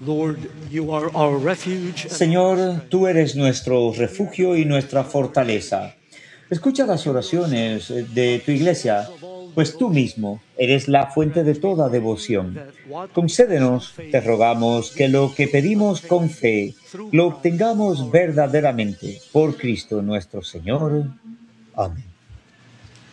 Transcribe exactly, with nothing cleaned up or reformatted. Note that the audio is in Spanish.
Lord, you are our refuge. Señor, tú eres nuestro refugio y nuestra fortaleza. Escucha las oraciones de tu iglesia, pues tú mismo eres la fuente de toda devoción. Concédenos, te rogamos, que lo que pedimos con fe lo obtengamos verdaderamente por Cristo nuestro Señor. Amén.